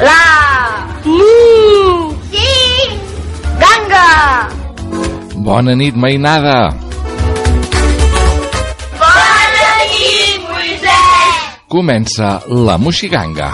La Moixiganga. Bona nit, mainada. Bona nit, Moisès. Comença la Moixiganga.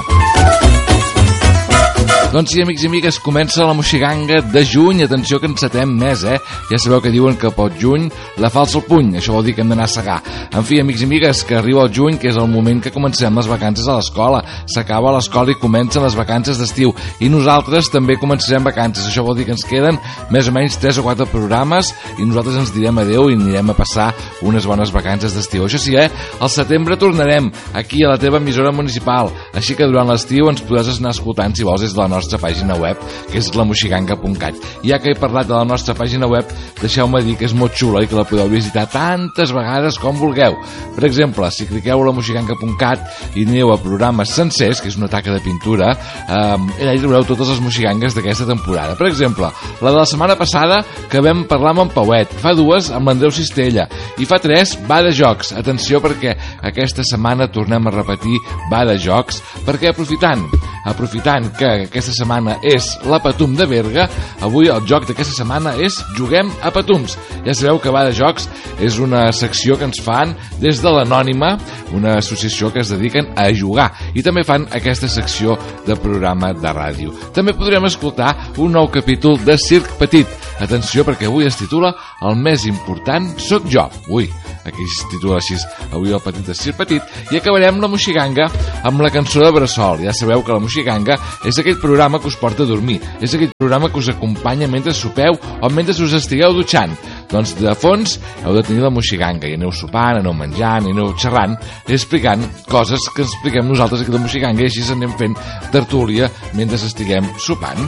Doncs sí, amics i amigues, comença la Moixiganga de juny. Atenció que encetem mes, Ja sabeu que diuen que pot juny la falsa al puny. Això vol dir que hem d'anar a segar. En fi, amics i amigues, que arriba el juny, que és el moment que comencem les vacances a l'escola. S'acaba l'escola i comencen les vacances d'estiu. I nosaltres també començarem vacances. Això vol dir que ens queden més o menys 3 o 4 programes i nosaltres ens direm adeu i anirem a passar unes bones vacances d'estiu. Això sí, al setembre tornarem aquí a la teva emissora municipal. Així que durant l'estiu ens podràs anar escoltant, si vols, des de la nostra pàgina web, que és lamoixiganga.cat. Ja que he parlat de la nostra pàgina web, deixeu-me dir que és molt xula i que la podeu visitar tantes vegades com vulgueu. Per exemple, si cliqueu a lamoixiganga.cat i aneu a programes sencers, que és una taca de pintura, allà hi trobareu totes les moixigangues d'aquesta temporada. Per exemple, la de la setmana passada, que vam parlar amb en Pauet, fa 2 amb l'Andreu Cistella, i fa 3 va de jocs. Atenció, perquè aquesta setmana tornem a repetir va de jocs, perquè aprofitant que aquesta setmana és la Patum de Berga, avui el joc d'aquesta setmana és Juguem a Patums. Ja sabeu que va de jocs és una secció que ens fan des de l'Anònima, una associació que es dediquen a jugar, i també fan aquesta secció de programa de ràdio. També podrem escoltar un nou capítol de Circ Petit. Atenció, perquè avui es titula El més important soc jo. Aquí es titula així avui el petit de Circ Petit, i acabarem la Moixiganga amb la cançó de Bressol. Ja sabeu que la Moixiganga és aquell programa que us porta a dormir, és aquell programa que us acompanya mentre sopeu o mentre us estigueu dutxant. Doncs de fons heu de tenir la Moixiganga i aneu sopant, aneu menjant, aneu xerrant i explicant coses que expliquem nosaltres aquí a la Moixiganga, i així anem fent tertúlia mentre estiguem sopant.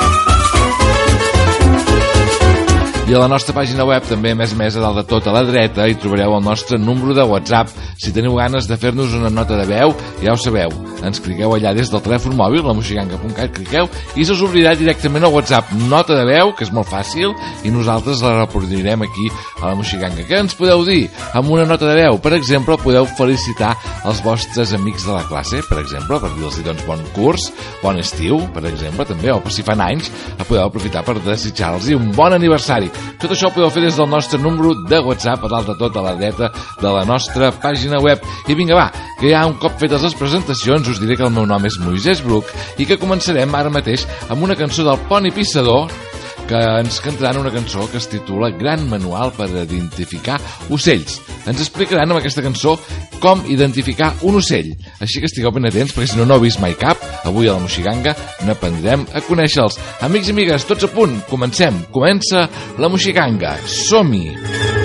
I a la nostra pàgina web també, a més a dalt de tot a la dreta, hi trobareu el nostre número de WhatsApp. Si teniu ganes de fer-nos una nota de veu, ja ho sabeu, ens cliqueu allà des del telèfon mòbil, la moixiganga.cat, cliqueu i se us obrirà directament al WhatsApp nota de veu, que és molt fàcil, i nosaltres la reproduirem aquí a la Moixiganga. Què ens podeu dir amb una nota de veu? Per exemple, podeu felicitar els vostres amics de la classe, per exemple, per dir-los doncs bon curs, bon estiu, per exemple, també, o si fan anys, podeu aprofitar per desitjar-los un bon aniversari. Tot això ho podeu fer des del nostre número de WhatsApp a dalt de tot a la dreta de la nostra pàgina web. I vinga, va, que ja un cop fetes les presentacions us diré que el meu nom és Moisès Bruc i que començarem ara mateix amb una cançó del Poni Pissador, que ens cantaran una cançó que es titula Gran Manual per identificar ocells. Ens explicaran amb aquesta cançó com identificar un ocell. Així que estigueu ben atents, perquè si no heu vist mai cap, avui a la Moixiganga n'aprendrem a conèixer-los. Amics i amigues, tots a punt, comencem. Comença la Moixiganga. Som-hi!